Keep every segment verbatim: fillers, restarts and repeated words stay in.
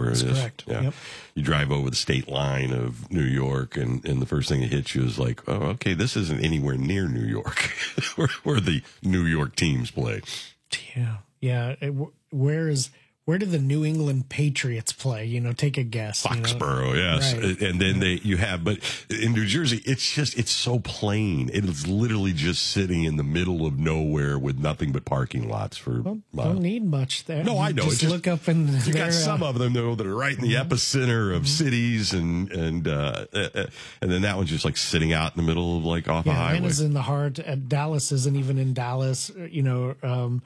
where That's it is. correct. Yeah. Yep. You drive over the state line of New York, and, and the first thing that hits you is like, oh, okay, this isn't anywhere near New York, where, where the New York teams play. Yeah. Yeah. It, where is... Where do the New England Patriots play? You know, take a guess. Foxborough, you know? yes. Right. And then they, you have, but in New Jersey, it's just, it's so plain. It is literally just sitting in the middle of nowhere with nothing but parking lots for Well, miles. don't need much there. No, I know. Just, It's just look up and you there, got some uh, of them though that are right in the mm-hmm. epicenter of Mm-hmm. cities, and and uh, uh, and then that one's just like sitting out in the middle of like off yeah, a highway. Atlanta's in the heart. Uh, Dallas isn't even in Dallas. You know, um,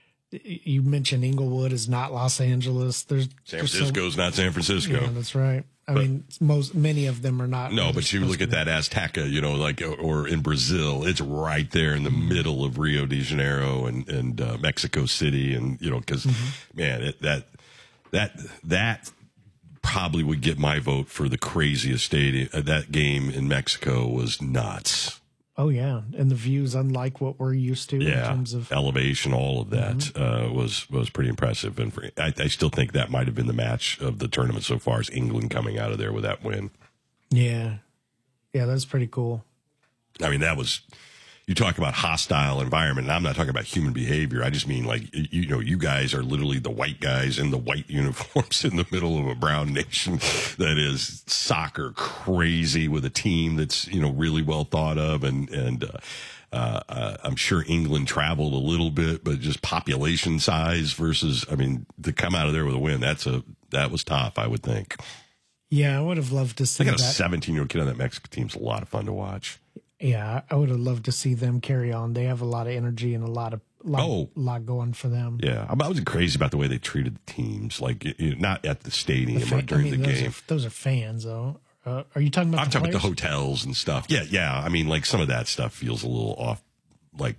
you mentioned Inglewood is not Los Angeles. There's San there's so- Francisco's not San Francisco. Yeah, that's right. I But- mean, most many of them are not. No, but you look at that Azteca, you know, like, or in Brazil, it's right there in the middle of Rio de Janeiro and, and, uh, Mexico City. And, you know, cause Mm-hmm. man, it, that, that, that probably would get my vote for the craziest stadium. Uh, that game in Mexico was nuts. Oh yeah, and the views unlike what we're used to in Yeah. terms of. Elevation, all of that, uh, was, was pretty impressive. And for, I, I still think that might have been the match of the tournament so far, as England coming out of there with that win. Yeah, yeah, that's pretty cool. I mean, that was, you talk about hostile environment, and I'm not talking about human behavior. I just mean, like, you, you know, you guys are literally the white guys in the white uniforms in the middle of a brown nation that is soccer crazy, with a team that's, you know, really well thought of. And, and, uh, uh, uh, I'm sure England traveled a little bit, but just population size versus, I mean, to come out of there with a win, that's a, that was tough, I would think. Yeah, I would have loved to see I got that. a seventeen year old kid on that Mexico team's a lot of fun to watch. Yeah, I would have loved to see them carry on. They have a lot of energy and a lot of lot, Oh. lot going for them. Yeah, I was crazy about the way they treated the teams, like, you know, not at the stadium The fa- or during I mean, the those game. Are, those are fans, though. Uh, are you talking about? I'm the talking about the players? hotels and stuff. Yeah, yeah. I mean, like, some of that stuff feels a little off. Like,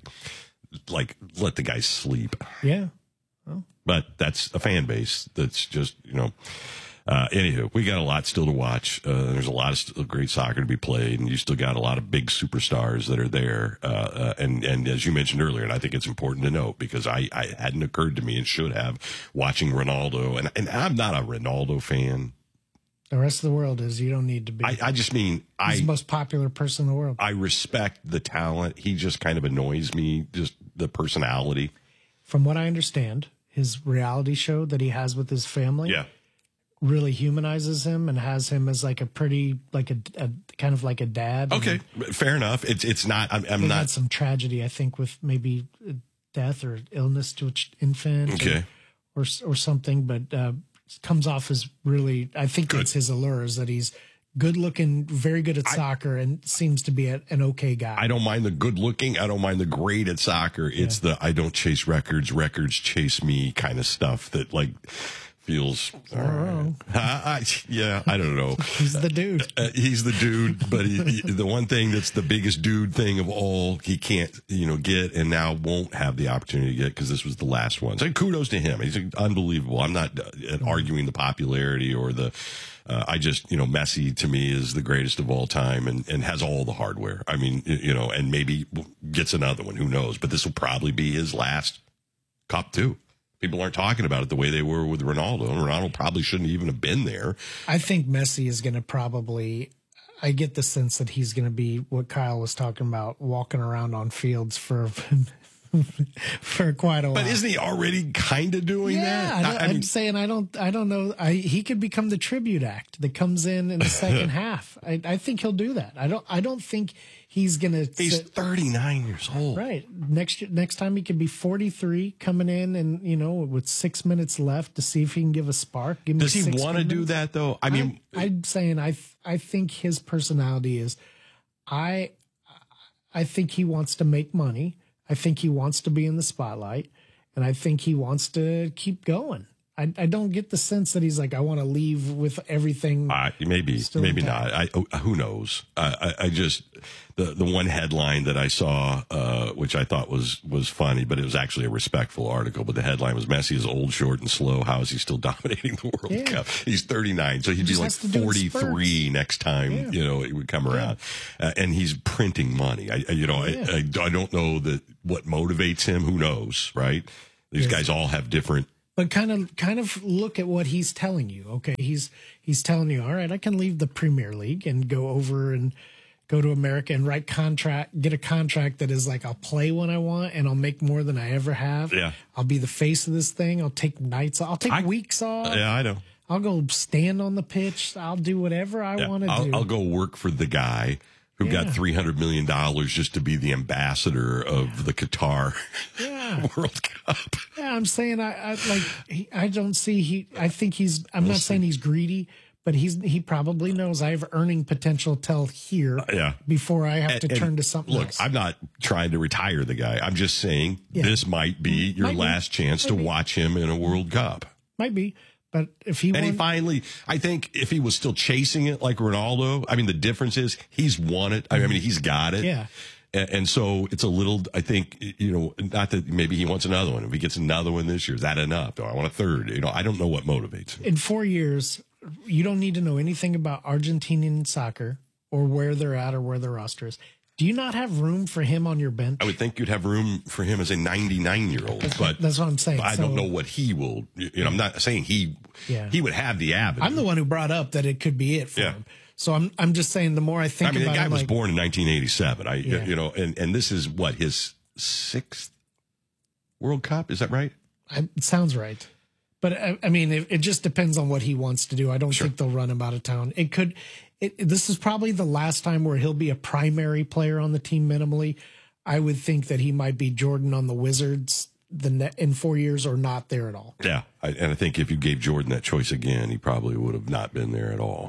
like let the guys sleep. Yeah. But that's a fan base that's just, you know. Uh, anywho, we got a lot still to watch. Uh, there's a lot of st- great soccer to be played, and you still got a lot of big superstars that are there. Uh, uh, and, and as you mentioned earlier, and I think it's important to note, because I, I it hadn't occurred to me and should have, watching Ronaldo, and, and I'm not a Ronaldo fan. The rest of the world is. You don't need to be. I, I just mean, He's I, the most popular person in the world. I respect the talent. He just kind of annoys me, just the personality. From what I understand, his reality show that he has with his family Yeah. really humanizes him and has him as like a pretty, like a, a kind of like a dad. Okay, fair enough. It's it's not. I'm, I'm They've not. had some tragedy, I think, with maybe death or illness to an infant, Okay. or, or or something. But uh, comes off as really, I think Good. that's his allure, is that he's good looking, very good at soccer, and seems to be a, an okay guy. I don't mind the good looking. I don't mind the great at soccer. It's the I don't chase records, records chase me kind of stuff that, like, feels. All right. Huh? I, yeah, I don't know. He's the dude. Uh, he's the dude, but he, he, the one thing that's the biggest dude thing of all, he can't, you know, get, and now won't have the opportunity to get, because this was the last one. So kudos to him. He's unbelievable. I'm not uh, arguing the popularity or the. Uh, I just, you know, Messi to me is the greatest of all time, and, and has all the hardware. I mean, you know, and maybe gets another one. Who knows? But this will probably be his last cup too. People aren't talking about it the way they were with Ronaldo. And Ronaldo probably shouldn't even have been there. I think Messi is going to probably, I get the sense that he's going to be what Kyle was talking about, walking around on fields for for quite a while. But isn't he already kind of doing yeah, that? I, I, I I'm mean, saying I don't, I don't know. I, he could become the tribute act that comes in in the second half. I, I think he'll do that. I don't, I don't think he's going to. he's thirty-nine years old. Right. Next year, next time he could be forty-three, coming in and, you know, with six minutes left to see if he can give a spark. Give me Does he six want to good do minutes. that though? I mean, I, I'm saying I, th- I think his personality is, I, I think he wants to make money. I think he wants to be in the spotlight, and I think he wants to keep going. I, I don't get the sense that he's like, I want to leave with everything. Uh, maybe, Still maybe intact. not. I, oh, who knows? I, I, I just the the one headline that I saw, uh, which I thought was was funny, but it was actually a respectful article. But the headline was, "Messi is old, short, and slow. How is he still dominating the World Yeah. Cup? He's thirty-nine, so he'd be just like has to do it in forty-three next time. Yeah. You know, it would come around, uh, and he's printing money. I, I- you know, Yeah. I, I I don't know that what motivates him. Who knows, right? These Yes. guys all have different But kind of kind of look at what he's telling you. Okay, he's he's telling you, all right, I can leave the Premier League and go over and go to America and write contract, get a contract that is like, I'll play when I want and I'll make more than I ever have. Yeah. I'll be the face of this thing. I'll take nights. I'll take I, weeks off. Yeah, I know. I'll go stand on the pitch. I'll do whatever I Yeah, want to I'll, do. I'll go work for the guy who Yeah. got three hundred million dollars just to be the ambassador of the Qatar Yeah. World Cup. Yeah, I'm saying I, I like. He, I don't see he. I think he's. I'm not saying he's greedy, but he's. He probably knows I have earning potential till here. Yeah. Before I have And- to and turn to something Look, else. I'm not trying to retire the guy. I'm just saying Yeah. this might be your Might be. last chance Might to be. watch him in a World Cup. Might be, but if he And he won, finally, I think if he was still chasing it like Ronaldo, I mean, the difference is he's won it. I mean, he's got it. Yeah. And, and so it's a little, I think, you know, not that maybe he wants another one. If he gets another one this year, is that enough? Do I want a third? You know, I don't know what motivates him. in four years, you don't need to know anything about Argentinian soccer or where they're at or where their roster is. Do you not have room for him on your bench? I would think you'd have room for him as a ninety-nine year old, but That's what I'm saying. I So- don't know what he will. You know, I'm not saying he Yeah. he would have the avenue. I'm the one who brought up that it could be it for Yeah. him. So I'm I'm just saying the more I think I mean, the about guy it, was like, born in nineteen eighty-seven. I, Yeah. you know, and, and this is what, his sixth World Cup? Is that right? I, it sounds right. But I, I mean, it, it just depends on what he wants to do. I don't Sure. think they'll run him out of town. It could. It, this is probably the last time where he'll be a primary player on the team minimally. I would think that he might be Jordan on the Wizards the ne- in four years or not there at all. Yeah. I, and I think if you gave Jordan that choice again, he probably would have not been there at all.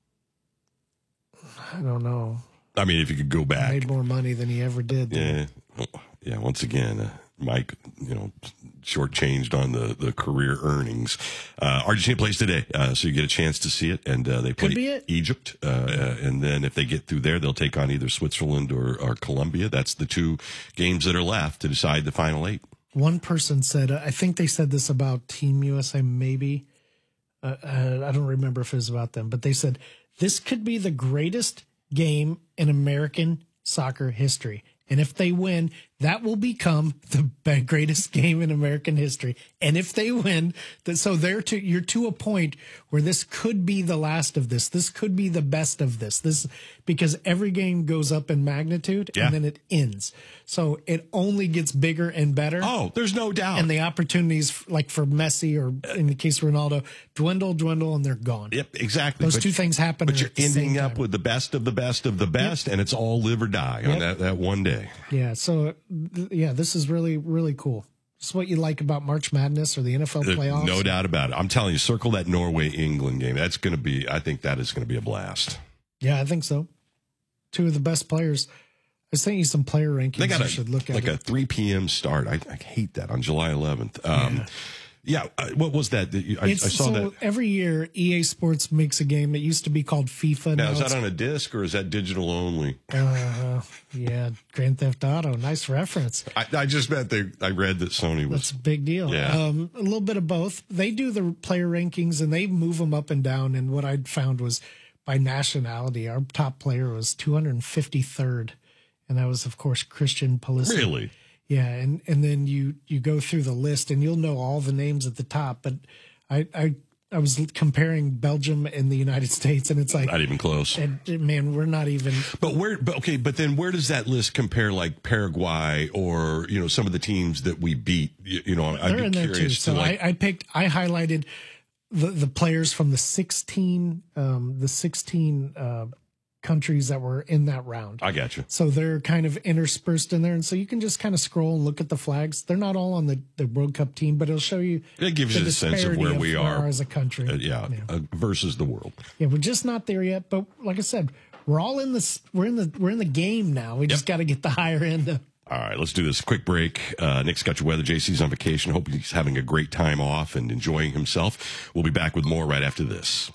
I don't know. I mean, if you could go back. Made more money than he ever did. Yeah. Yeah. Once again, uh, Mike, you know, shortchanged on the, the career earnings. Uh, Argentina plays today, uh, so you get a chance to see it. And uh, they play Could be it. Egypt. Uh, uh, and then if they get through there, they'll take on either Switzerland or, or Colombia. That's the two games that are left to decide the final eight. One person said, I think they said this about Team U S A, maybe. Uh, uh, I don't remember if it was about them, but they said, this could be the greatest game in American soccer history. And if they win, that will become the be- greatest game in American history. And if they win, that so they're to you're to a point where this could be the last of this. This could be the best of this. This because every game goes up in magnitude Yeah. and then it ends. So it only gets bigger and better. Oh, there's no doubt. And the opportunities, like for Messi or in the case of Ronaldo, dwindle, dwindle, and they're gone. Yep, exactly. Those But- two things happen. But at you're the same ending up time. with the best of the best of the best, and it's all live or die on Yep. that, that one day. Yeah. So, th- yeah, this is really, really cool. This is what you like about March Madness or the N F L There- playoffs. No doubt about it. I'm telling you, circle that Norway England game. That's going to be, I think that is going to be a blast. Yeah, I think so. Two of the best players. I sent you some player rankings. They got you a, should look at like it. a three p.m. start. I, I hate that on July eleventh. Um, yeah. uh, what was that? that you- I, I It's, saw so that. every year, E A Sports makes a game. It used to be called FIFA. Now, is it's- that on a disc or is that digital only? uh, yeah, Grand Theft Auto. Nice reference. I, I just meant they, I read that Sony was. That's a big deal. Yeah. Um, a little bit of both. They do the player rankings and they move them up and down. And what I found was by nationality, our top player was two hundred fifty-third. And that was, of course, Christian Pulisic. Really? Yeah. And, and then you, you go through the list and you'll know all the names at the top. But I, I, I was comparing Belgium and the United States, and it's like, Not even close. and, man, we're not even. But where, but okay, but then where does that list compare, like Paraguay or you know some of the teams that we beat? You, you know, I'd They're in be there too. curious So to like. I, I picked, I highlighted the the players from the sixteen, um, the sixteen uh, countries that were in that round. I got you. So they're kind of interspersed in there, and so you can just kind of scroll and look at the flags. They're not all on the, the World Cup team, but it'll show you. It gives the you a sense of disparity where we are as a country. Uh, yeah, Uh, versus the world. Yeah, we're just not there yet. But like I said, we're all in this. We're in the we're in the game now. We just got to get the higher end. Of, All right, let's do this quick break. Uh, Nick's got your weather. J C's on vacation. Hope he's having a great time off and enjoying himself. We'll be back with more right after this.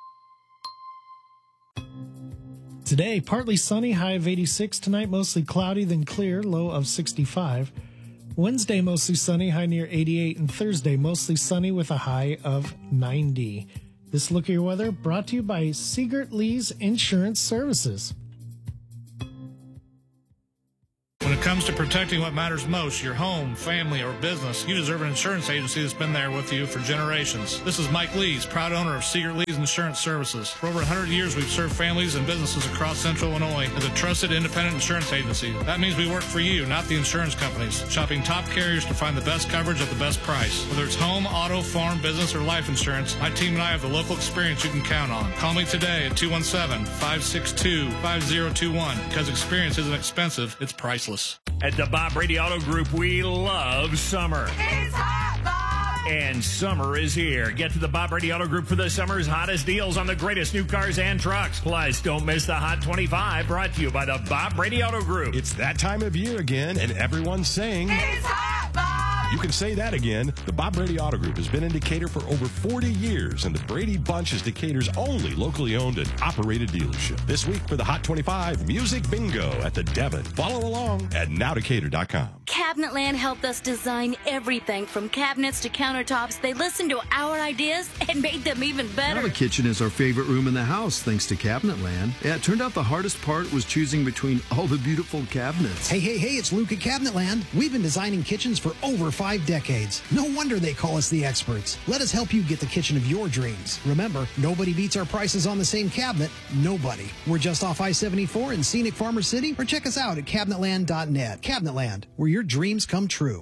Today, partly sunny, high of eighty-six. Tonight, mostly cloudy, then clear, low of sixty-five. Wednesday, mostly sunny, high near eighty-eight. And Thursday, mostly sunny with a high of ninety. This look at your weather brought to you by Siegert Lee's Insurance Services. When it comes to protecting what matters most, your home, family, or business, you deserve an insurance agency that's been there with you for generations. This is Mike Lees, proud owner of Secret Lees Insurance Services. For over one hundred years, we've served families and businesses across central Illinois as a trusted independent insurance agency. That means we work for you, not the insurance companies, shopping top carriers to find the best coverage at the best price. Whether it's home, auto, farm, business, or life insurance, my team and I have the local experience you can count on. Call me today at two one seven, five six two, five zero two one because experience isn't expensive, it's priceless. At the Bob Brady Auto Group, we love summer. It's hot, Bob! And summer is here. Get to the Bob Brady Auto Group for the summer's hottest deals on the greatest new cars and trucks. Plus, don't miss the Hot twenty-five, brought to you by the Bob Brady Auto Group. It's that time of year again, and everyone's saying... It's hot, Bob! You can say that again. The Bob Brady Auto Group has been in Decatur for over forty years, and the Brady Bunch is Decatur's only locally owned and operated dealership. This week for the Hot twenty-five Music Bingo at the Devon. Follow along at now decatur dot com. Cabinetland helped us design everything from cabinets to countertops. They listened to our ideas and made them even better. Now the kitchen is our favorite room in the house, thanks to Cabinetland. Yeah, it turned out the hardest part was choosing between all the beautiful cabinets. Hey, hey, hey, it's Luke at Cabinetland. We've been designing kitchens for over five decades. No wonder they call us the experts. Let us help you get the kitchen of your dreams. Remember, nobody beats our prices on the same cabinet. Nobody. We're just off I seventy-four in scenic Farmer City, or check us out at cabinetland dot net. Cabinetland, where your dreams come true.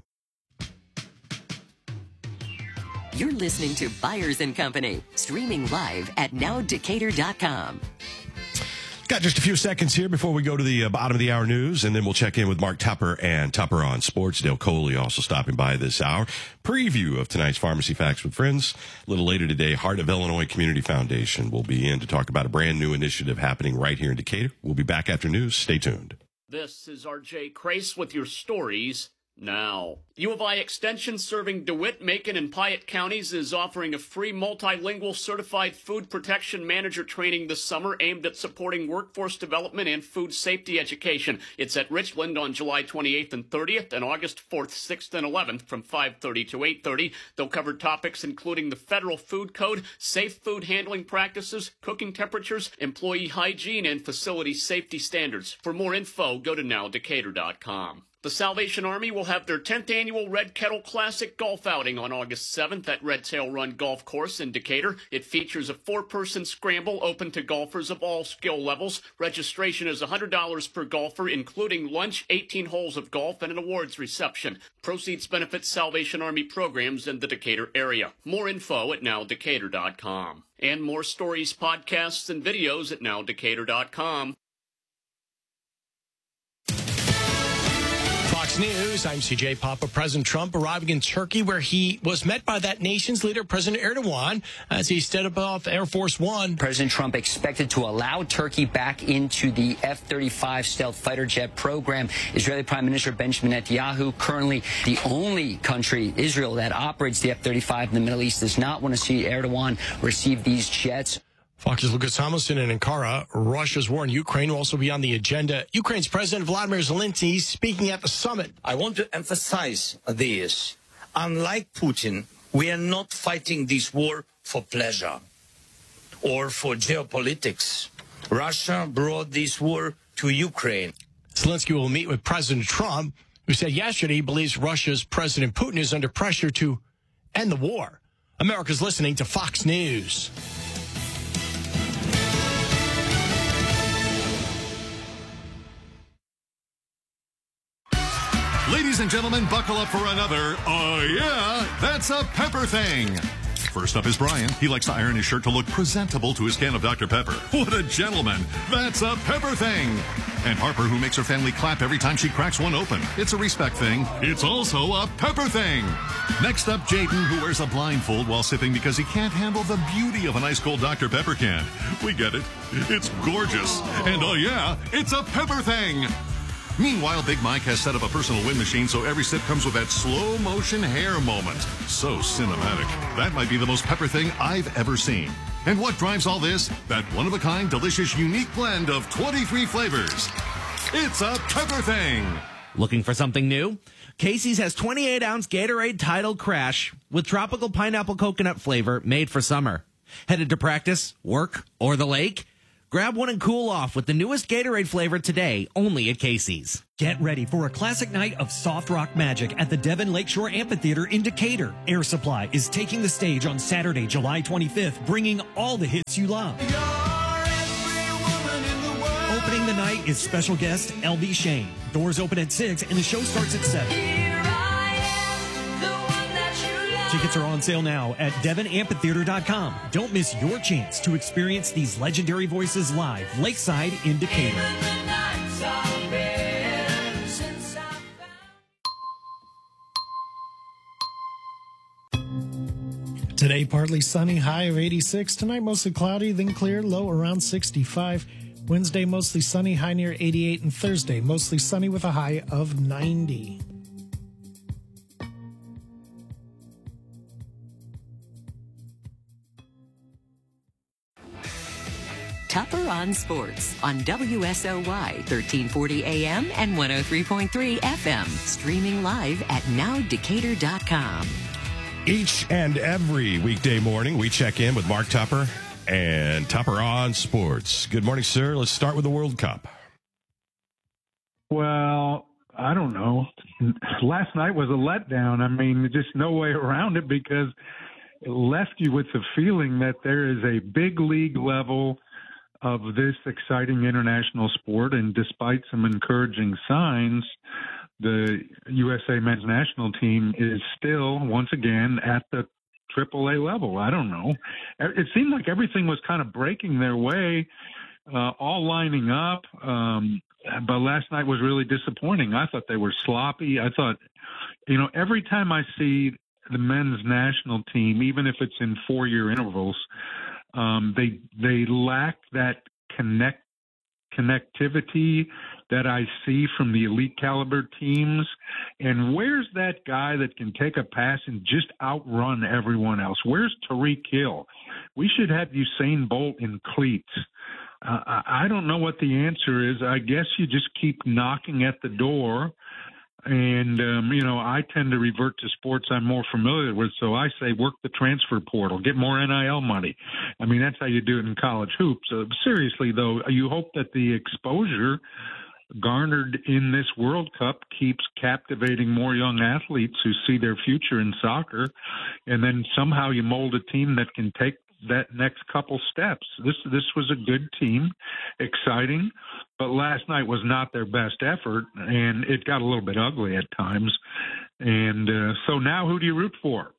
You're listening to Byers and Company, streaming live at now decatur dot com. Got just a few seconds here before we go to the uh, bottom of the hour news, and then we'll check in with Mark Tupper and Tupper on Sports. Dale Coley also stopping by this hour. Preview of tonight's Pharmacy Facts with Friends. A little later today, Heart of Illinois Community Foundation will be in to talk about a brand new initiative happening right here in Decatur. We'll be back after news. Stay tuned. This is R J Crace with your stories now. U of I Extension, serving DeWitt, Macon, and Piatt counties, is offering a free multilingual certified food protection manager training this summer aimed at supporting workforce development and food safety education. It's at Richland on July twenty-eighth and thirtieth and August fourth, sixth, and eleventh from five thirty to eight thirty. They'll cover topics including the Federal Food Code, safe food handling practices, cooking temperatures, employee hygiene, and facility safety standards. For more info, go to now decatur dot com. The Salvation Army will have their tenth annual Red Kettle Classic golf outing on August seventh at Red Tail Run Golf Course in Decatur. It features a four-person scramble open to golfers of all skill levels. Registration is one hundred dollars per golfer, including lunch, eighteen holes of golf, and an awards reception. Proceeds benefit Salvation Army programs in the Decatur area. More info at now decatur dot com. And more stories, podcasts, and videos at now decatur dot com. Fox News, I'm C J Papa. President Trump arriving in Turkey, where he was met by that nation's leader, President Erdogan, as he stepped off Air Force One. President Trump expected to allow Turkey back into the F thirty-five stealth fighter jet program. Israeli Prime Minister Benjamin Netanyahu, currently the only country, Israel, that operates the F thirty-five in the Middle East, does not want to see Erdogan receive these jets. Fox's Lucas Tomlinson in Ankara. Russia's war in Ukraine will also be on the agenda. Ukraine's President Vladimir Zelensky speaking at the summit. I want to emphasize this. Unlike Putin, we are not fighting this war for pleasure or for geopolitics. Russia brought this war to Ukraine. Zelensky will meet with President Trump, who said yesterday he believes Russia's President Putin is under pressure to end the war. America's listening to Fox News. Ladies and gentlemen, buckle up for another, oh yeah, that's a Pepper thing. First up is Brian. He likes to iron his shirt to look presentable to his can of Doctor Pepper. What a gentleman. That's a Pepper thing. And Harper, who makes her family clap every time she cracks one open. It's a respect thing. It's also a Pepper thing. Next up, Jaden, who wears a blindfold while sipping because he can't handle the beauty of an ice cold Doctor Pepper can. We get it. It's gorgeous. And oh yeah, it's a Pepper thing. Meanwhile, Big Mike has set up a personal wind machine so every sip comes with that slow motion hair moment. So cinematic. That might be the most Pepper thing I've ever seen. And what drives all this? That one-of-a-kind, delicious, unique blend of twenty-three flavors. It's a Pepper thing. Looking for something new? Casey's has twenty-eight ounce Gatorade Tidal Crash with tropical pineapple coconut flavor made for summer. Headed to practice, work, or the lake? Grab one and cool off with the newest Gatorade flavor today, only at Casey's. Get ready for a classic night of soft rock magic at the Devon Lakeshore Amphitheater in Decatur. Air Supply is taking the stage on Saturday, July twenty-fifth, bringing all the hits you love. Opening the night is special guest L V Shane. Doors open at six and the show starts at seven. Tickets are on sale now at devon amphitheater dot com. Don't miss your chance to experience these legendary voices live, lakeside in Decatur. Today, partly sunny, high of eighty-six. Tonight, mostly cloudy, then clear, low around sixty-five. Wednesday, mostly sunny, high near eighty-eight. And Thursday, mostly sunny with a high of ninety. Tupper on Sports on W S O Y thirteen forty A M and one oh three point three F M. Streaming live at now decatur dot com. Each and every weekday morning, we check in with Mark Tupper and Tupper on Sports. Good morning, sir. Let's start with the World Cup. Well, I don't know. Last night was a letdown. I mean, just no way around it because it left you with the feeling that there is a big league level of this exciting international sport, and despite some encouraging signs, the U S A men's national team is still, once again, at the triple A level. I don't know. It seemed like everything was kind of breaking their way, uh, all lining up, um, but last night was really disappointing. I thought they were sloppy. I thought, you know, every time I see the men's national team, even if it's in four-year intervals, Um, they they lack that connect connectivity that I see from the elite caliber teams. And where's that guy that can take a pass and just outrun everyone else? Where's Tariq Hill? We should have Usain Bolt in cleats. Uh, I don't know what the answer is. I guess you just keep knocking at the door. And, um, you know, I tend to revert to sports I'm more familiar with. So I say work the transfer portal, get more N I L money. I mean, that's how you do it in college hoops. Uh, seriously, though, you hope that the exposure garnered in this World Cup keeps captivating more young athletes who see their future in soccer. And then somehow you mold a team that can take that next couple steps. This this was a good team, exciting, but last night was not their best effort, and it got a little bit ugly at times. And uh, so now who do you root for?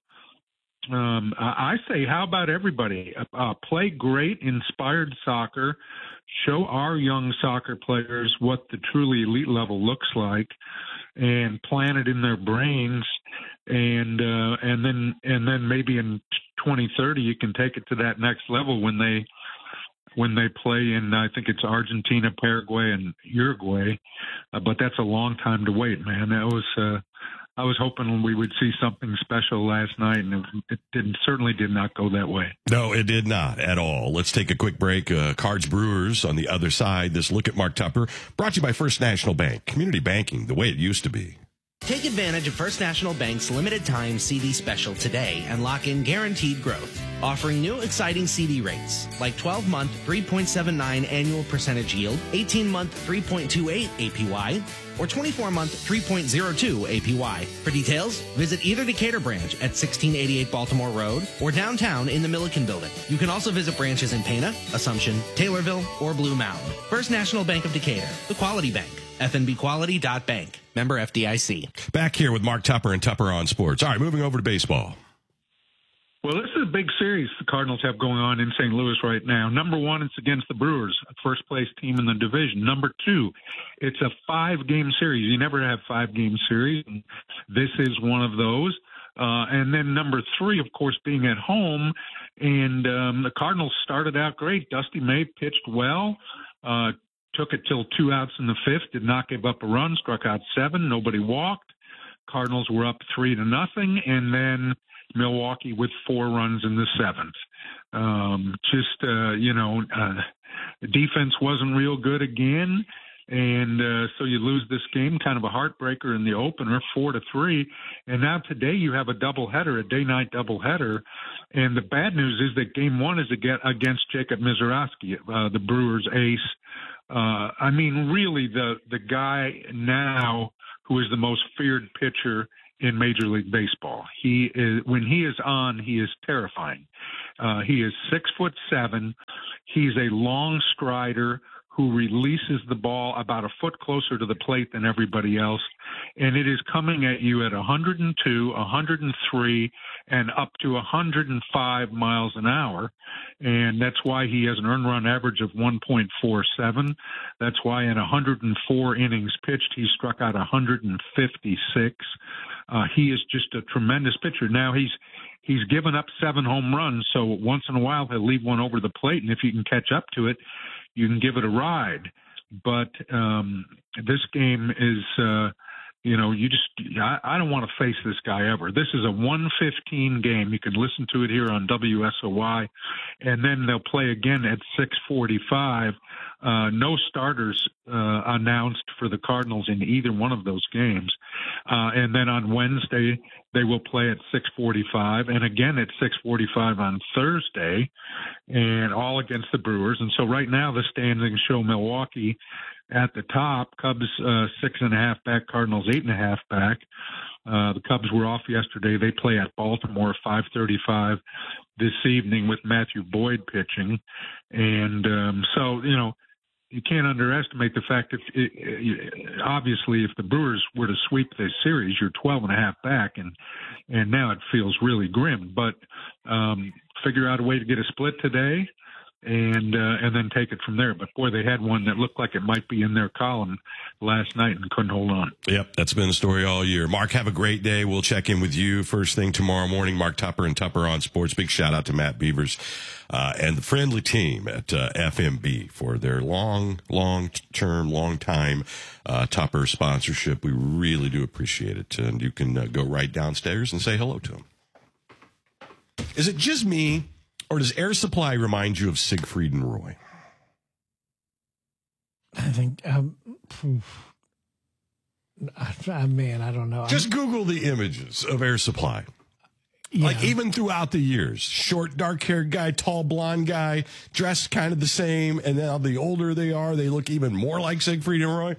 Um, I say, how about everybody? Uh, play great, inspired soccer, show our young soccer players what the truly elite level looks like, and plant it in their brains. And uh, and then and then maybe in twenty thirty you can take it to that next level when they when they play in, I think it's Argentina, Paraguay, and Uruguay. Uh, but that's a long time to wait, man. That was uh, I was hoping we would see something special last night, and it, it didn't certainly did not go that way. No, it did not at all. Let's take a quick break. Uh, Cards Brewers on the other side. This look at Mark Tupper brought to you by First National Bank. Community banking, the way it used to be. Take advantage of First National Bank's limited time C D special today and lock in guaranteed growth, offering new exciting C D rates like twelve month three point seven nine annual percentage yield, eighteen month three point two eight A P Y, or twenty-four month three point zero two A P Y. For details, visit either Decatur branch at sixteen eighty-eight Baltimore Road or downtown in the Milliken Building. You can also visit branches in Pana, Assumption, Taylorville, or Blue Mountain. First National Bank of Decatur, the quality bank. F N B quality dot bank. Member F D I C. Back here with Mark Tupper and Tupper on Sports. All right, moving over to baseball. Well, this is a big series the Cardinals have going on in Saint Louis right now. Number one, it's against the Brewers, a first-place team in the division. Number two, it's a five-game series. You never have five-game series. This is one of those. Uh, and then number three, of course, being at home. And um, the Cardinals started out great. Dusty May pitched well. Uh, took it till two outs in the fifth, did not give up a run, struck out seven, nobody walked. Cardinals were up three to nothing, and then Milwaukee with four runs in the seventh. Um, just, uh, you know, uh, the defense wasn't real good again. And uh, so you lose this game, kind of a heartbreaker in the opener, four to three. And now today you have a doubleheader, a day-night doubleheader. And the bad news is that game one is against Jacob Misiorowski, uh, the Brewers ace. Uh, I mean, really, the the guy now who is the most feared pitcher in Major League Baseball. He is, when he is on, he is terrifying. Uh, he is six foot seven. He's a long strider who releases the ball about a foot closer to the plate than everybody else. And it is coming at you at one hundred two, one hundred three, and up to one hundred five miles an hour. And that's why he has an earned run average of one point four seven. That's why in one hundred four innings pitched, he struck out one hundred fifty-six. Uh, he is just a tremendous pitcher. Now he's he's given up seven home runs, so once in a while he'll leave one over the plate, and if you can catch up to it, you can give it a ride. But um, this game is, uh, you know, you just, I, I don't want to face this guy ever. This is a one fifteen game. You can listen to it here on W S O Y, and then they'll play again at six forty-five. Uh, no starters uh, announced for the Cardinals in either one of those games. Uh, and then on Wednesday, they will play at six forty-five, and again at six forty-five on Thursday, and all against the Brewers. And so right now the standings show Milwaukee at the top, Cubs uh, six and a half back, Cardinals eight and a half back. Uh, the Cubs were off yesterday. They play at Baltimore five thirty-five this evening with Matthew Boyd pitching. And um, so, you know, you can't underestimate the fact that it, it, obviously if the Brewers were to sweep this series, you're twelve and a half back, and and now it feels really grim. But um, figure out a way to get a split today, and uh, and then take it from there. But boy, they had one that looked like it might be in their column last night and couldn't hold on. Yep, that's been the story all year. Mark, have a great day. We'll check in with you first thing tomorrow morning. Mark Tupper and Tupper on Sports. Big shout out to Matt Beavers uh, and the friendly team at uh, F M B for their long, long term, long time uh, Tupper sponsorship. We really do appreciate it. And you can uh, go right downstairs and say hello to them. Is it just me, or does Air Supply remind you of Siegfried and Roy? I think, um, I, man, I don't know. Just Google the images of Air Supply. Yeah. Like even throughout the years, short, dark-haired guy, tall, blonde guy, dressed kind of the same, and now the older they are, they look even more like Siegfried and Roy.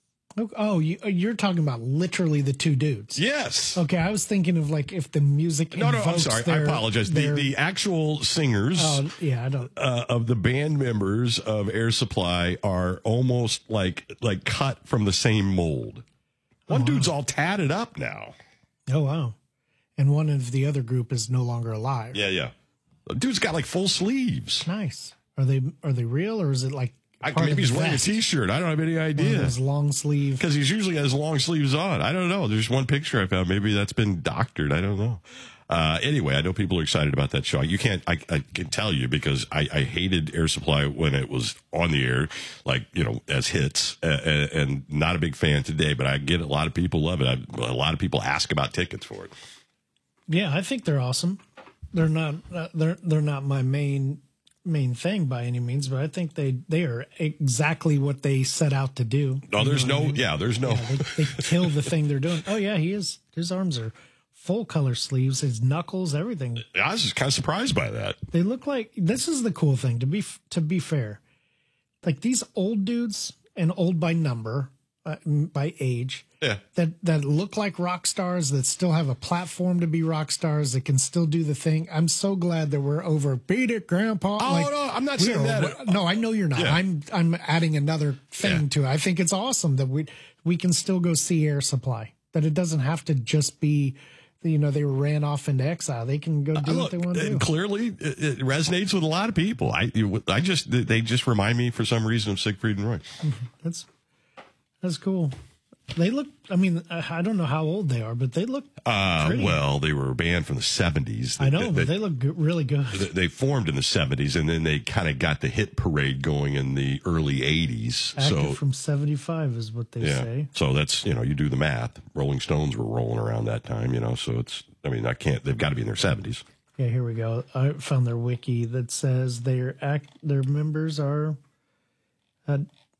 Oh, you, you're talking about literally the two dudes. Yes. Okay, I was thinking of like if the music. No, no, I'm sorry. Their, I apologize. Their, the the actual singers. Oh, yeah, I don't. Uh, of the band members of Air Supply are almost like like cut from the same mold. One oh, dude's wow. all tatted up now. Oh wow. And one of the other group is no longer alive. Yeah, yeah. The dude's got like full sleeves. Nice. Are they are they real, or is it like? I, maybe he's wearing vest. a T-shirt. I don't have any idea. His long sleeve. Because he's usually got his long sleeves on. I don't know. There's one picture I found. Maybe that's been doctored. I don't know. Uh, anyway, I know people are excited about that show. You can't, I, I can tell you because I, I hated Air Supply when it was on the air, like, you know, as hits, uh, and not a big fan today, but I get a lot of people love it. I, a lot of people ask about tickets for it. Yeah, I think they're awesome. They're not, uh, they're, they're not my main main thing by any means, but I think they they are exactly what they set out to do. No, there's no, I mean? yeah, there's no. Yeah, they, they kill the thing they're doing. Oh yeah, he is. His arms are full color sleeves, his knuckles, everything. I was just kind of surprised by that. They look like, this is the cool thing, to be to be fair. Like these old dudes, and old by number, uh, by age, yeah, that that look like rock stars, that still have a platform to be rock stars, that can still do the thing. I'm so glad that we're over. Beat it, Grandpa. Oh like, no, I'm not saying that. No, I know you're not. Yeah. I'm I'm adding another thing yeah. to it. I think it's awesome that we we can still go see Air Supply. That it doesn't have to just be, you know, they ran off into exile. They can go do uh, look, what they want to do. Clearly, it, it resonates with a lot of people. I I just they just remind me for some reason of Siegfried and Roy. That's that's cool. They look, I mean, I don't know how old they are, but they look uh, pretty. Well, they were a band from the seventies. I know, they, but they look good, really good. They formed in the seventies, and then they kind of got the hit parade going in the early eighties. Active so from seventy-five is what they yeah. say. So that's, you know, you do the math. Rolling Stones were rolling around that time, you know, so it's, I mean, I can't, they've got to be in their seventies. Yeah, here we go. I found their wiki that says their act, their members are uh,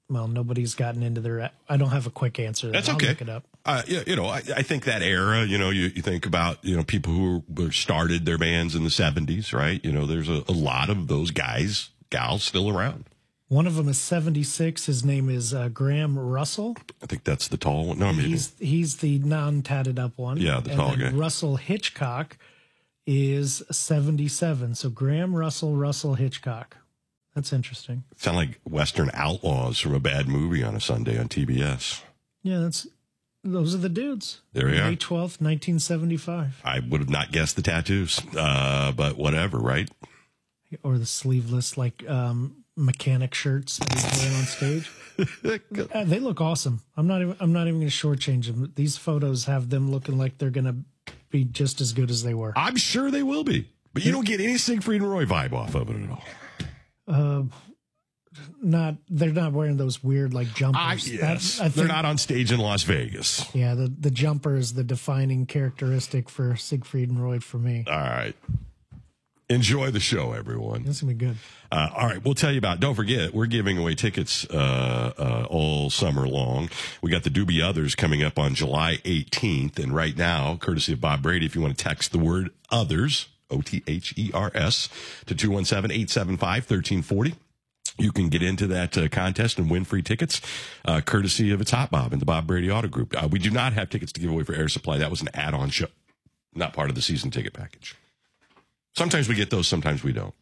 well, nobody's gotten into their. I don't have a quick answer. That's I'll okay. Look it up. Uh, you, you know, I, I think that era. You know, you, you think about you know people who were, started their bands in the seventies, right? You know, there's a, a lot of those guys, gals still around. One of them is seventy-six. His name is uh, Graham Russell. I think that's the tall one. No, maybe he's he's the non-tatted up one. Yeah, the and tall then guy. Russell Hitchcock is seventy-seven. So Graham Russell, Russell Hitchcock. That's interesting. Sound like Western outlaws from a bad movie on a Sunday on T B S. Yeah, that's those are the dudes. There you are. May twelfth, nineteen seventy-five. I would have not guessed the tattoos, uh, but whatever, right? Or the sleeveless, like um, mechanic shirts that he's wearing on stage. uh, they look awesome. I'm not even. I'm not even going to shortchange them. These photos have them looking like they're going to be just as good as they were. I'm sure they will be, but you don't get any Siegfried and Roy vibe off of it at all. Uh, not they're not wearing those weird like jumpers. I, yes, That- I think, they're not on stage in Las Vegas. Yeah, the the jumper is the defining characteristic for Siegfried and Roy for me. All right. Enjoy the show, everyone. That's gonna be good. Uh, all right, we'll tell you about. Don't forget, we're giving away tickets uh, uh, all summer long. We got the Doobie Others coming up on July eighteenth, and right now, courtesy of Bob Brady, if you want to text the word "others" O T H E R S to two one seven, eight seven five, one three four zero. You can get into that uh, contest and win free tickets, uh, courtesy of It's Hot Bob and the Bob Brady Auto Group. Uh, we do not have tickets to give away for Air Supply. That was an add-on show, not part of the season ticket package. Sometimes we get those, sometimes we don't.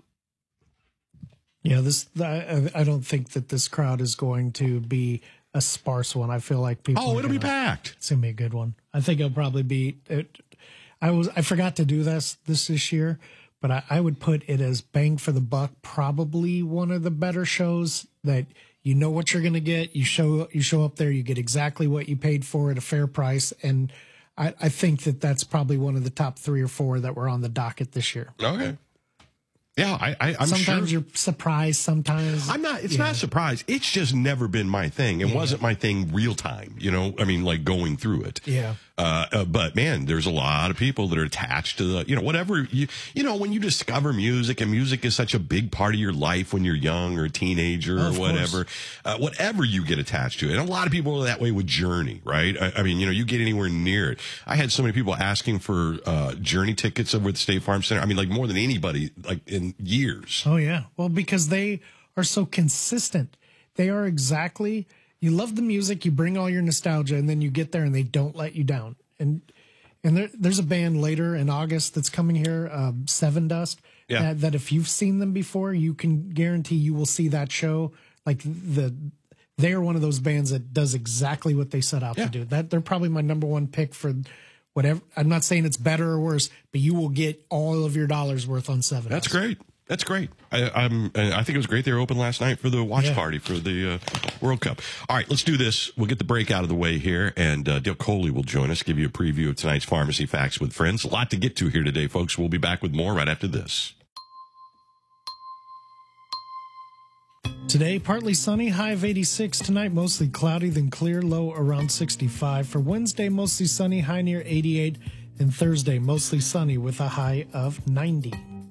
Yeah, this I, I don't think that this crowd is going to be a sparse one. I feel like people. Oh, are it'll be gonna- packed. It's gonna be a good one. I think it'll probably be. It, I was I forgot to do this this this year, but I, I would put it as bang for the buck. Probably one of the better shows that you know what you're gonna get. You show you show up there, you get exactly what you paid for at a fair price, and I, I think that that's probably one of the top three or four that were on the docket this year. Okay. Yeah, I, I, I'm sometimes sure. you're surprised. Sometimes I'm not. It's yeah. not a surprise. It's just never been my thing. It Yeah. wasn't my thing real time. You know, I mean, like going through it. Yeah. Uh, uh, but man, there's a lot of people that are attached to the, you know, whatever you, you know, when you discover music, and music is such a big part of your life when you're young or a teenager or Of whatever, uh, whatever you get attached to. And a lot of people are that way with Journey, right? I, I mean, you know, you get anywhere near it. I had so many people asking for, uh, Journey tickets over at the State Farm Center. I mean, like more than anybody, like in years. Oh yeah. Well, because they are so consistent. They are exactly, you love the music, you bring all your nostalgia, and then you get there and they don't let you down. And and there, there's a band later in August that's coming here, um, Seven Dust, Yeah. that, that if you've seen them before, you can guarantee you will see that show. Like the, they're one of those bands that does exactly what they set out Yeah. to do. That they're probably my number one pick for whatever. I'm not saying it's better or worse, but you will get all of your dollars worth on Seven That's Dust. great. That's great. I, I'm. I think it was great. They were open last night for the watch Yeah. party for the uh, World Cup. All right, let's do this. We'll get the break out of the way here, and uh, Dale Coley will join us, give you a preview of tonight's Pharmacy Facts with Friends. A lot to get to here today, folks. We'll be back with more right after this. Today, partly sunny, high of eighty-six. Tonight, mostly cloudy, then clear, low around sixty-five. For Wednesday, mostly sunny, high near eighty-eight. And Thursday, mostly sunny with a high of ninety.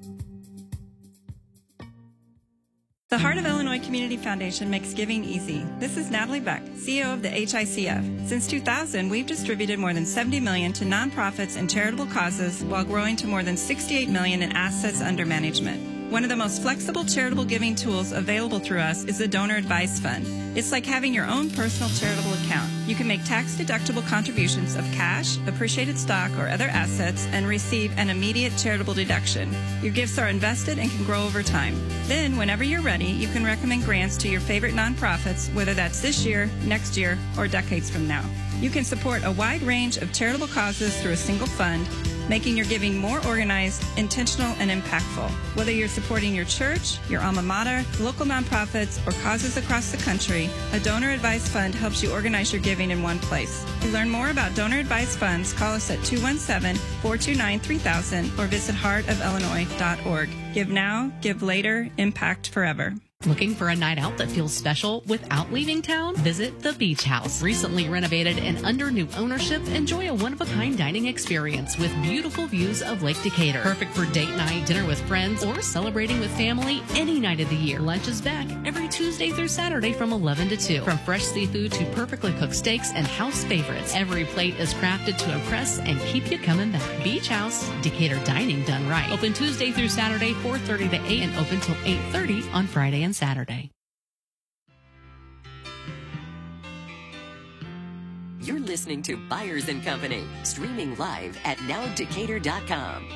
The Heart of Illinois Community Foundation makes giving easy. This is Natalie Beck, C E O of the H I C F. Since two thousand, we've distributed more than seventy million dollars to nonprofits and charitable causes while growing to more than sixty-eight million dollars in assets under management. One of the most flexible charitable giving tools available through us is the Donor Advice Fund. It's like having your own personal charitable account. You can make tax-deductible contributions of cash, appreciated stock, or other assets and receive an immediate charitable deduction. Your gifts are invested and can grow over time. Then, whenever you're ready, you can recommend grants to your favorite nonprofits, whether that's this year, next year, or decades from now. You can support a wide range of charitable causes through a single fund, making your giving more organized, intentional, and impactful. Whether you're supporting your church, your alma mater, local nonprofits, or causes across the country, a Donor Advice Fund helps you organize your giving in one place. To learn more about Donor Advice Funds, call us at two one seven, four two nine, three thousand or visit heart of illinois dot org. Give now, give later, impact forever. Looking for a night out that feels special without leaving town? Visit the Beach House. Recently renovated and under new ownership, enjoy a one-of-a-kind dining experience with beautiful views of Lake Decatur. Perfect for date night, dinner with friends, or celebrating with family any night of the year. Lunch is back every Tuesday through Saturday from eleven to two. From fresh seafood to perfectly cooked steaks and house favorites, every plate is crafted to impress and keep you coming back. Beach House, Decatur dining done right. Open Tuesday through Saturday, four thirty to eight, and open till eight thirty on Friday and Saturday. You're listening to Byers and Company, streaming live at now decatur dot com.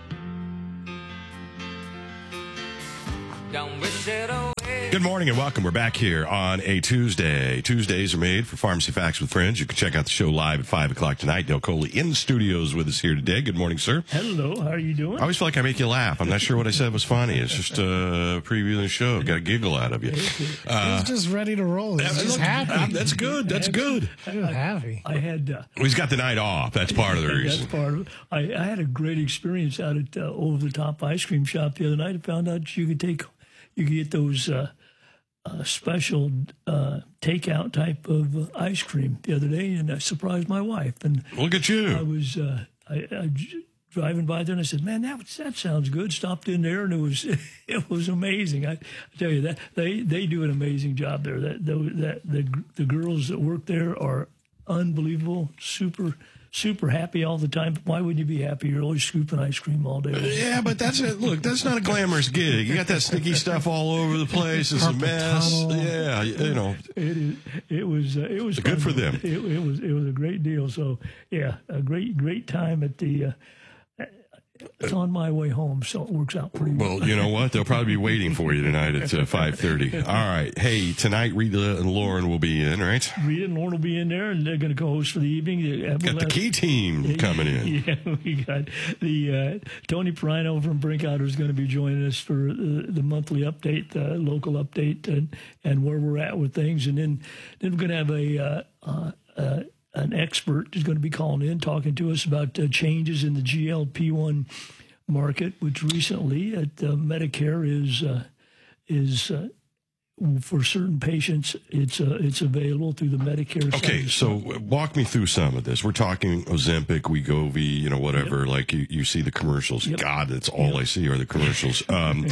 Don't wish it away. Good morning and welcome. We're back here on a Tuesday. Tuesdays are made for Pharmacy Facts with Friends. You can check out the show live at five o'clock tonight. Dale Coley in the studios with us here today. Good morning, sir. Hello. How are you doing? I always feel like I make you laugh. I'm not sure what I said was funny. It's just a preview of the show. Got a giggle out of you. Uh, He's just ready to roll. He's just look, happy. That's good. That's good. He's happy. I had... Uh, He's got the night off. That's part of the reason. That's part of it. I, I had a great experience out at uh, Over the Top Ice Cream Shop the other night. I found out you could take... You could get those uh, uh, special uh, takeout type of uh, ice cream the other day, and I surprised my wife. And look at you! I was uh, I, I driving by there, and I said, "Man, that that sounds good." Stopped in there, and it was it was amazing. I, I tell you that they, they do an amazing job there. That the, that the the girls that work there are unbelievable, super. Super happy all the time. Why wouldn't you be happy? You're always scooping ice cream all day. Yeah, but that's it. Look, that's not a glamorous gig. You got that sticky stuff all over the place. It's a mess. Tunnel. Yeah, you know. It is. It was. Uh, it was good for them. It, it was. It was a great deal. So yeah, a great great time at the. Uh, It's on my way home, so it works out pretty well. Well, you know what? They'll probably be waiting for you tonight at uh, five thirty. All right. Hey, tonight Rita and Lauren will be in, right? Rita and Lauren will be in there, and they're going to co-host for the evening. Got the key team coming in. Yeah, we got the uh, Tony Perino from Brinkouter is going to be joining us for uh, the monthly update, the local update, and, and where we're at with things. And then, then we're going to have a... Uh, uh, uh, an expert is going to be calling in, talking to us about uh, changes in the G L P one market, which recently at uh, Medicare is uh, is uh, for certain patients. It's uh, it's available through the Medicare. Okay, so walk me through some of this. We're talking Ozempic, Wegovy, you know, whatever. Yep. Like you, you see the commercials. Yep. God, that's all yep. I see are the commercials. Um,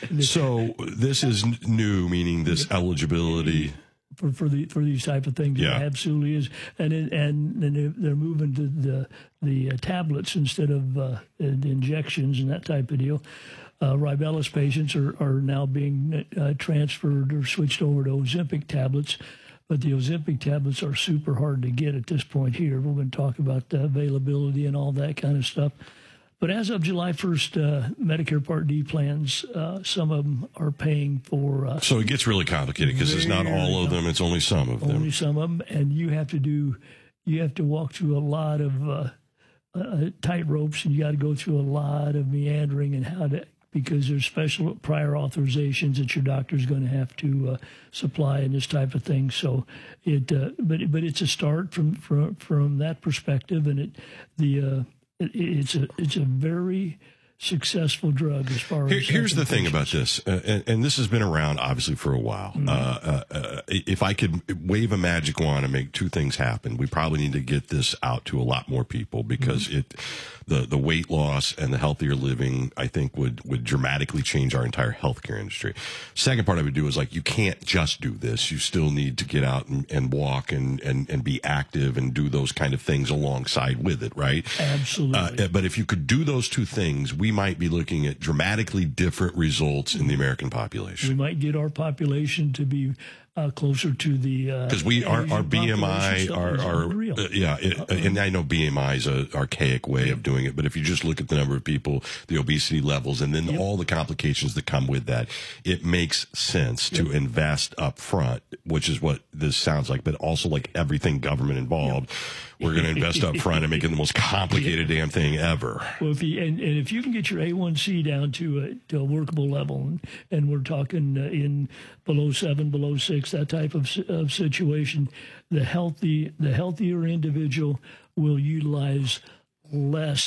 so this is new, meaning this yep. eligibility. For, for the for these type of things, yeah, it absolutely is, and it, and and they're moving to the the uh, tablets instead of uh, the injections and that type of deal. Uh, Ribellus patients are are now being uh, transferred or switched over to Ozempic tablets, but the Ozempic tablets are super hard to get at this point. Here, we're going to talk about the availability and all that kind of stuff. But as of July first, uh, Medicare Part D plans, uh, some of them are paying for... Uh, so it gets really complicated because it's not all of them, it's only some of them. Only some of them, and you have to do, you have to walk through a lot of uh, uh, tight ropes, and you got to go through a lot of meandering and how to... because there's special prior authorizations that your doctor's going to have to uh, supply and this type of thing. So it, uh, but but it's a start from from from that perspective, and it the... Uh, It, it's a it's a very successful drug as far Here, as... Here's the thing about this, uh, and, and this has been around, obviously, for a while. Mm-hmm. Uh, uh, if I could wave a magic wand and make two things happen, we probably need to get this out to a lot more people because mm-hmm. it the, the weight loss and the healthier living, I think, would, would dramatically change our entire healthcare industry. Second part I would do is, like, you can't just do this. You still need to get out and, and walk and, and, and be active and do those kind of things alongside with it, right? Absolutely. Uh, but if you could do those two things, we might be looking at dramatically different results in the American population. We might get our population to be uh, closer to the because uh, we our, our B M I our, our uh, yeah it, uh, and I know B M I is a archaic way yeah. of doing it, but if you just look at the number of people, the obesity levels, and then yep. all the complications that come with that, it makes sense yep. to invest up front, which is what this sounds like. But also, like everything government involved, yep. we're going to invest up front and make it the most complicated yeah. damn thing ever. Well, if you and, and if you can get your A one C down to a, to a workable level, and, and we're talking uh, in below seven, below six, that type of, of situation, the healthy, the healthier individual will utilize less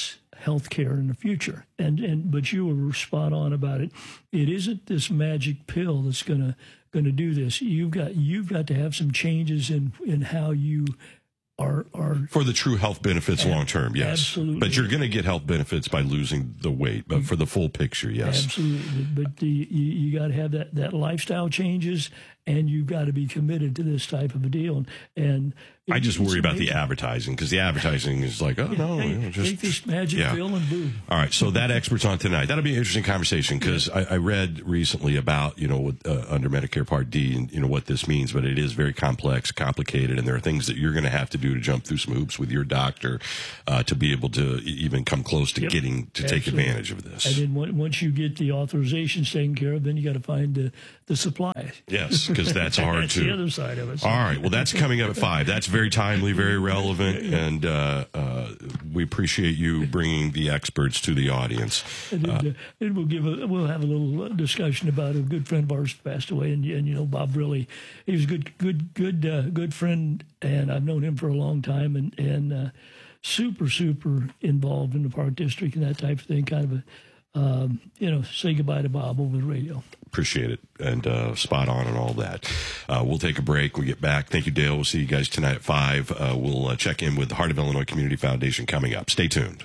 health care in the future. And and but you were spot on about it. It isn't this magic pill that's gonna gonna do this. You've got you've got to have some changes in in how you are are for the true health benefits long term. Yes, absolutely. But you're going to get health benefits by losing the weight. But for the full picture, yes, absolutely. But the, you, you got to have that that lifestyle changes, and you've got to be committed to this type of a deal. And, and I just worry about the advertising, because the advertising is like, oh, no, hey, you know, just take this magic yeah. pill and boom. All right, so that expert's on tonight. That'll be an interesting conversation, because I, I read recently about, you know, with, uh, under Medicare Part D and, you know, what this means, but it is very complex, complicated, and there are things that you're going to have to do to jump through some hoops with your doctor uh, to be able to even come close to Yep. getting to Absolutely. take advantage of this. And then on- once you get the authorizations taken care of, then you got to find the, the supply. Yes, because that's hard that's too. the other side of it. All right. Well, that's coming up at five. That's very timely, very relevant, and uh, uh, we appreciate you bringing the experts to the audience. And Uh, then, uh, then we'll give a, we'll have a little discussion about a good friend of ours passed away, and, and you know Bob Briley, he was a good good good uh, good friend, and I've known him for a long time, and and uh, super super involved in the Park District and that type of thing. Kind of a um, you know say goodbye to Bob over the radio. Appreciate it, and uh, spot on and all that. Uh, we'll take a break. We'll get back. Thank you, Dale. We'll see you guys tonight at five. Uh, we'll uh, check in with the Heart of Illinois Community Foundation coming up. Stay tuned.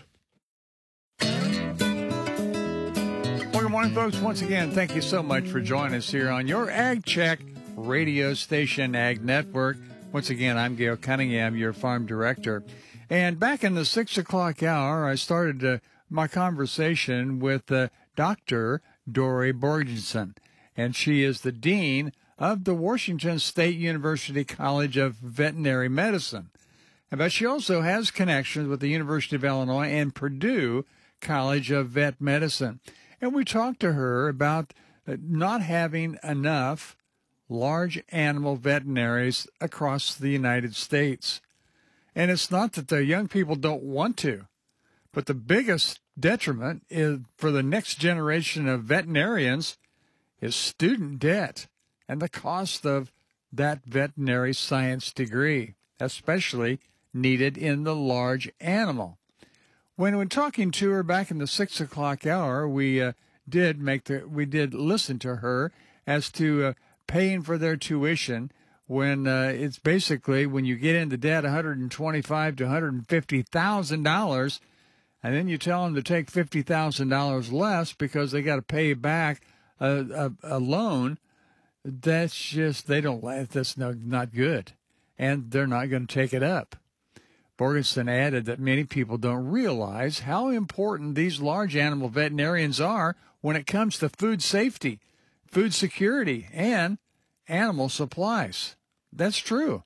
Well, good morning, folks. Once again, thank you so much for joining us here on your Ag Check radio station, Ag Network. Once again, I'm Gail Cunningham, your farm director. And back in the six o'clock hour, I started uh, my conversation with uh, Doctor Dory Borgensen, and she is the dean of the Washington State University College of Veterinary Medicine. But she also has connections with the University of Illinois and Purdue College of Vet Medicine. And we talked to her about not having enough large animal veterinaries across the United States. And it's not that the young people don't want to, but the biggest detriment is for the next generation of veterinarians is student debt and the cost of that veterinary science degree, especially needed in the large animal. When we're talking to her back in the six o'clock hour, we uh, did make the we did listen to her as to uh, paying for their tuition when uh, it's basically when you get into debt one hundred twenty-five to one hundred fifty thousand dollars. And then you tell them to take fifty thousand dollars less because they got to pay back a, a, a loan. That's just, they don't, that's no, not good. And they're not going to take it up. Borgensen added that many people don't realize how important these large animal veterinarians are when it comes to food safety, food security, and animal supplies. That's true.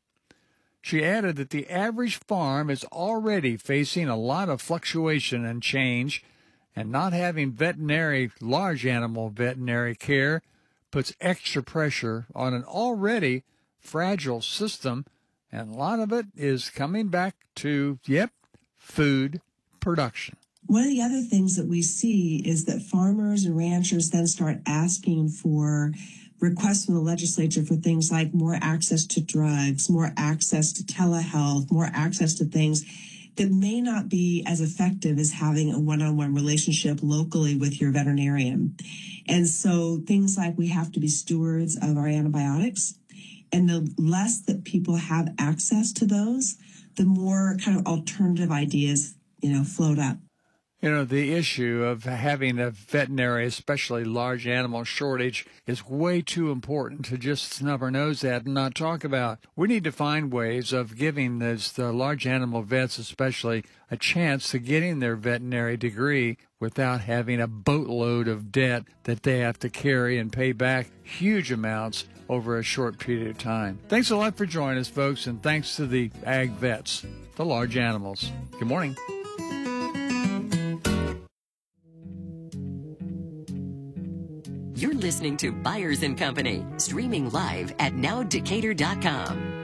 She added that the average farm is already facing a lot of fluctuation and change, and not having veterinary, large animal veterinary care puts extra pressure on an already fragile system, and a lot of it is coming back to, yep, food production. One of the other things that we see is that farmers and ranchers then start asking for requests from the legislature for things like more access to drugs, more access to telehealth, more access to things that may not be as effective as having a one-on-one relationship locally with your veterinarian. And so things like we have to be stewards of our antibiotics, and the less that people have access to those, the more kind of alternative ideas, you know, float up. You know, the issue of having a veterinary, especially large animal shortage, is way too important to just snub our nose at and not talk about. We need to find ways of giving those the large animal vets, especially, a chance to getting their veterinary degree without having a boatload of debt that they have to carry and pay back huge amounts over a short period of time. Thanks a lot for joining us, folks, and thanks to the ag vets, the large animals. Good morning. You're listening to Byers and Company, streaming live at now decatur dot com.